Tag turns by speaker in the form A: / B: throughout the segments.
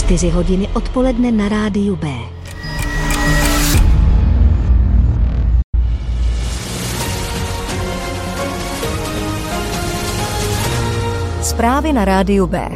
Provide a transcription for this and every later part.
A: 4 hodiny odpoledne na rádiu B.
B: Zprávy na rádiu B.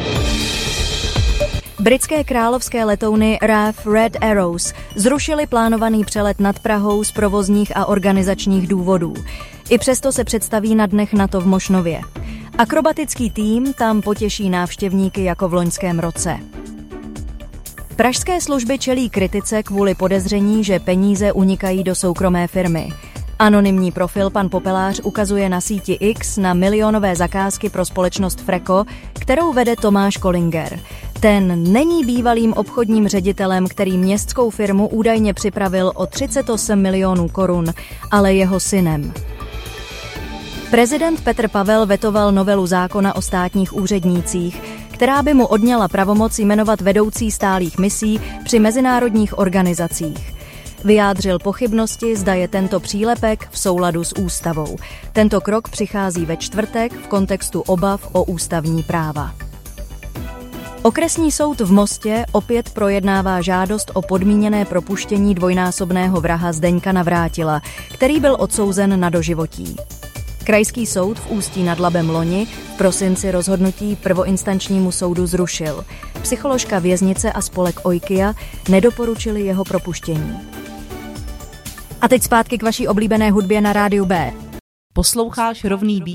B: Britské královské letouny RAF Red Arrows zrušily plánovaný přelet nad Prahou z provozních a organizačních důvodů. I přesto se představí na dnech NATO v Mošnově. Akrobatický tým tam potěší návštěvníky jako v loňském roce. Pražské služby čelí kritice kvůli podezření, že peníze unikají do soukromé firmy. Anonymní profil pan Popelář ukazuje na síti X na milionové zakázky pro společnost Freco, kterou vede Tomáš Kollinger. Ten není bývalým obchodním ředitelem, který městskou firmu údajně připravil o 38 milionů korun, ale jeho synem. Prezident Petr Pavel vetoval novelu zákona o státních úřednících, která by mu odňala pravomoc jmenovat vedoucí stálých misí při mezinárodních organizacích. Vyjádřil pochybnosti, zda je tento přílepek v souladu s ústavou. Tento krok přichází ve čtvrtek v kontextu obav o ústavní práva. Okresní soud v Mostě opět projednává žádost o podmíněné propuštění dvojnásobného vraha Zdeňka Navrátila, který byl odsouzen na doživotí. Krajský soud v Ústí nad Labem loni v prosinci rozhodnutí prvoinstančnímu soudu zrušil. Psycholožka věznice a spolek Oikia nedoporučili jeho propuštění. A teď zpátky k vaší oblíbené hudbě na rádiu B.
C: Posloucháš Rovný